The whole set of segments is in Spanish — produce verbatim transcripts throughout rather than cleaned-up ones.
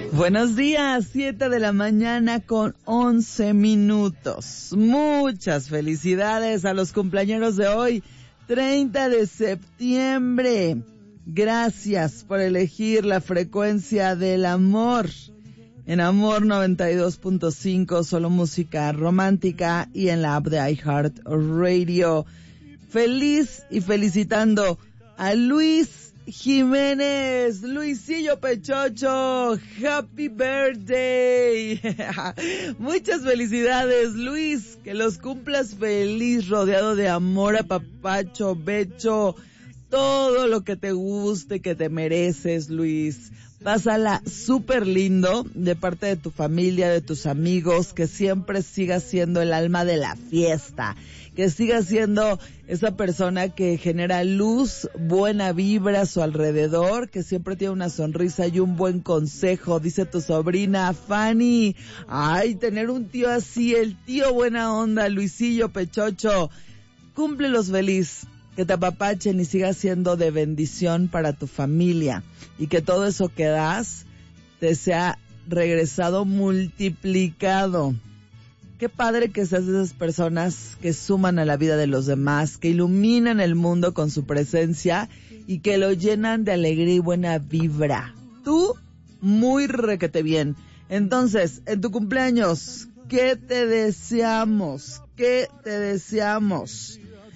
Buenos días, siete de la mañana con once minutos. Muchas felicidades a los cumpleañeros de hoy, treinta de septiembre. Gracias por elegir la frecuencia del amor. En Amor noventa y dos punto cinco, solo música romántica, y en la app de iHeartRadio. Feliz y felicitando a Luis Jiménez, Luisillo Pechocho, happy birthday. Muchas felicidades, Luis, que los cumplas feliz, rodeado de amor, apapacho, becho, todo lo que te guste, que te mereces, Luis. Pásala súper lindo de parte de tu familia, de tus amigos, que siempre sigas siendo el alma de la fiesta, que sigas siendo esa persona que genera luz, buena vibra a su alrededor, que siempre tiene una sonrisa y un buen consejo. Dice tu sobrina Fanny, ay, tener un tío así, el tío buena onda, Luisillo Pechocho, cúmplelos feliz. Que te apapachen y siga siendo de bendición para tu familia, y que todo eso que das te sea regresado multiplicado. Qué padre que seas de esas personas que suman a la vida de los demás, que iluminan el mundo con su presencia y que lo llenan de alegría y buena vibra. Tú, muy requete bien. Entonces, en tu cumpleaños, ¿qué te deseamos? ¿Qué te deseamos?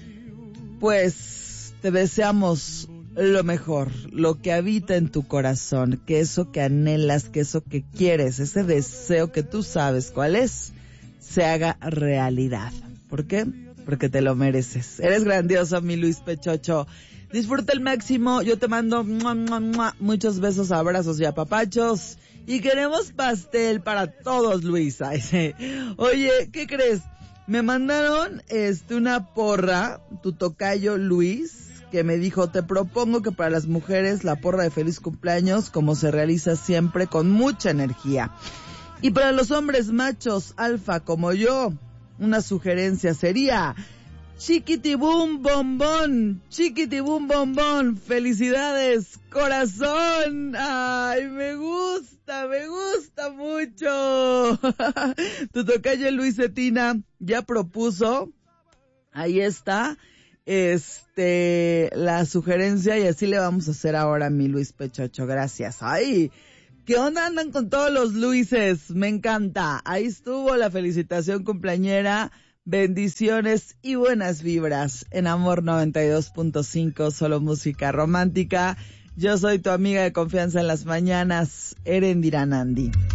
Pues te deseamos lo mejor, lo que habita en tu corazón, que eso que anhelas, que eso que quieres, ese deseo que tú sabes cuál es, se haga realidad. ¿Por qué? Porque te lo mereces. Eres grandioso, mi Luis Pechocho. Disfruta el máximo. Yo te mando mua, mua, mua, muchos besos, abrazos y apapachos. Y queremos pastel para todos, Luis. Ay, sí. Oye, ¿qué crees? Me mandaron este una porra, tu tocayo Luis, que me dijo, te propongo que para las mujeres la porra de feliz cumpleaños, como se realiza siempre, con mucha energía. Y para los hombres machos alfa como yo, una sugerencia sería chiquitibum bombón, chiquitibum bombón, felicidades, corazón. Ay, me gusta, me gusta mucho. Tu tocayo Luis Cetina ya propuso, ahí está, este, la sugerencia, y así le vamos a hacer ahora a mi Luis Pechocho. Gracias. Ay, ¿qué onda andan con todos los Luises? Me encanta. Ahí estuvo la felicitación cumpleañera. Bendiciones y buenas vibras en Amor noventa y dos punto cinco, solo música romántica. Yo soy tu amiga de confianza en las mañanas, Erendira Nandi.